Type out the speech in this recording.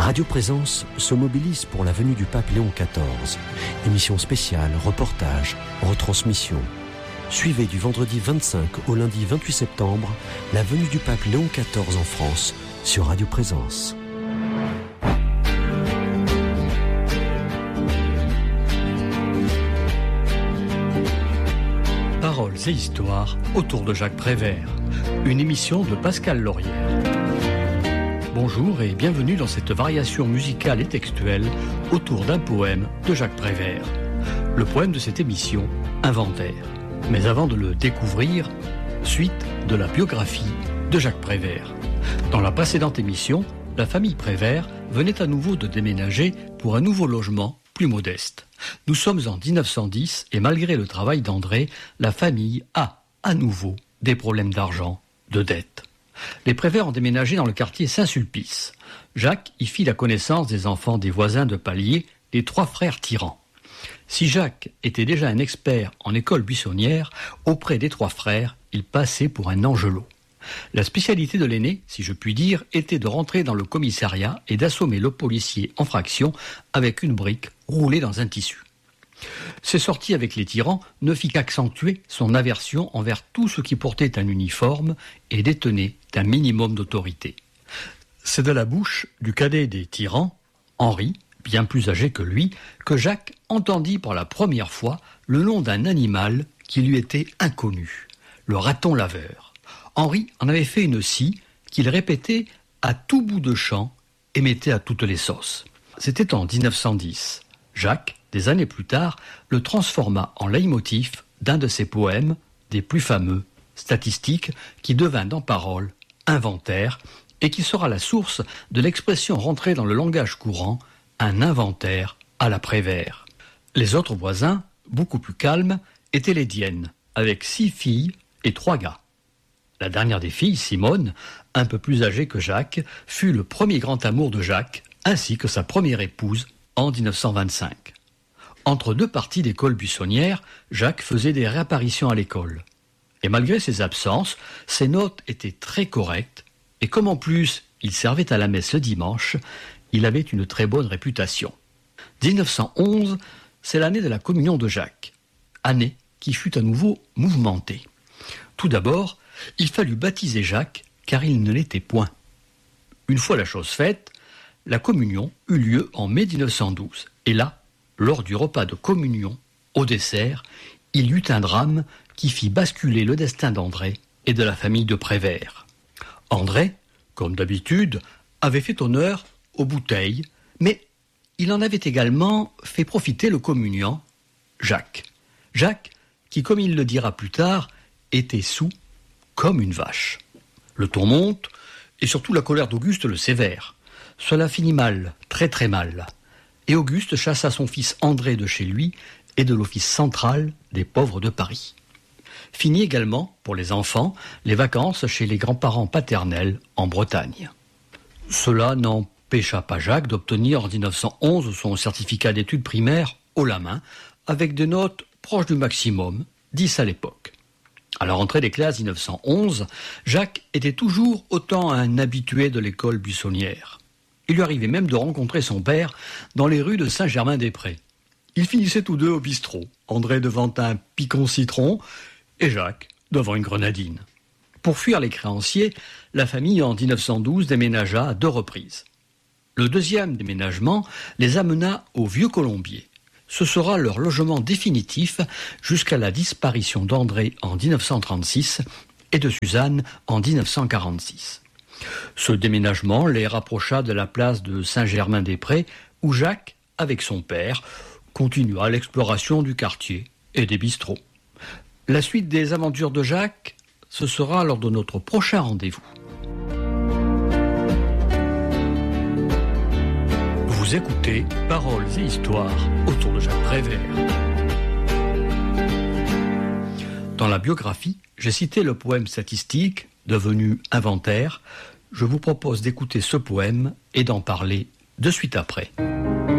Radio Présence se mobilise pour la venue du pape Léon XIV. Émission spéciale, reportage, retransmission. Suivez du vendredi 25 au lundi 28 septembre la venue du pape Léon XIV en France sur Radio Présence. Paroles et histoires autour de Jacques Prévert, une émission de Pascal Laurière. Bonjour et bienvenue dans cette variation musicale et textuelle autour d'un poème de Jacques Prévert. Le poème de cette émission, Inventaire. Mais avant de le découvrir, suite de la biographie de Jacques Prévert. Dans la précédente émission, la famille Prévert venait à nouveau de déménager pour un nouveau logement plus modeste. Nous sommes en 1910 et malgré le travail d'André, la famille a à nouveau des problèmes d'argent, de dette. Les Prévert ont déménagé dans le quartier Saint-Sulpice. Jacques y fit la connaissance des enfants des voisins de palier, les 3 frères Tirant. Si Jacques était déjà un expert en école buissonnière, auprès des 3 frères, il passait pour un angelot. La spécialité de l'aîné, si je puis dire, était de rentrer dans le commissariat et d'assommer le policier en fraction avec une brique roulée dans un tissu. Ses sorties avec les Tirants ne fit qu'accentuer son aversion envers tout ce qui portait un uniforme et détenait un minimum d'autorité. C'est de la bouche du cadet des Tirants, Henri, bien plus âgé que lui, que Jacques entendit pour la première fois le nom d'un animal qui lui était inconnu, le raton laveur. Henri en avait fait une scie qu'il répétait à tout bout de champ et mettait à toutes les sauces. C'était en 1910. Jacques, des années plus tard, le transforma en leitmotiv d'un de ses poèmes, des plus fameux, Statistiques, qui devint dans Paroles, Inventaire, et qui sera la source de l'expression rentrée dans le langage courant, un inventaire à la Prévert. Les autres voisins, beaucoup plus calmes, étaient les Diennes, avec 6 filles et 3 gars. La dernière des filles, Simone, un peu plus âgée que Jacques, fut le premier grand amour de Jacques, ainsi que sa première épouse, en 1925. Entre 2 parties d'école buissonnière, Jacques faisait des réapparitions à l'école. Et malgré ses absences, ses notes étaient très correctes, et comme en plus il servait à la messe le dimanche, il avait une très bonne réputation. 1911, c'est l'année de la communion de Jacques, année qui fut à nouveau mouvementée. Tout d'abord, il fallut baptiser Jacques, car il ne l'était point. Une fois la chose faite, la communion eut lieu en mai 1912, et là, lors du repas de communion, au dessert, il y eut un drame qui fit basculer le destin d'André et de la famille de Prévert. André, comme d'habitude, avait fait honneur aux bouteilles, mais il en avait également fait profiter le communiant, Jacques. Jacques, qui, comme il le dira plus tard, était saoul comme une vache. Le ton monte, et surtout la colère d'Auguste le sévère. Cela finit mal, très très mal. Et Auguste chassa son fils André de chez lui et de l'office central des pauvres de Paris. Fini également, pour les enfants, les vacances chez les grands-parents paternels en Bretagne. Cela n'empêcha pas Jacques d'obtenir en 1911 son certificat d'études primaires haut la main, avec des notes proches du maximum, 10 à l'époque. À la rentrée des classes 1911, Jacques était toujours autant un habitué de l'école buissonnière. Il lui arrivait même de rencontrer son père dans les rues de Saint-Germain-des-Prés. Ils finissaient tous 2 au bistrot, André devant un picon citron et Jacques devant une grenadine. Pour fuir les créanciers, la famille en 1912 déménagea à 2 reprises. Le 2e déménagement les amena au Vieux-Colombier. Ce sera leur logement définitif jusqu'à la disparition d'André en 1936 et de Suzanne en 1946. Ce déménagement les rapprocha de la place de Saint-Germain-des-Prés où Jacques, avec son père, continua l'exploration du quartier et des bistrots. La suite des aventures de Jacques, ce sera lors de notre prochain rendez-vous. Vous écoutez Paroles et histoires autour de Jacques Prévert. Dans la biographie, j'ai cité le poème Statistique, devenu Inventaire. Je vous propose d'écouter ce poème et d'en parler de suite après.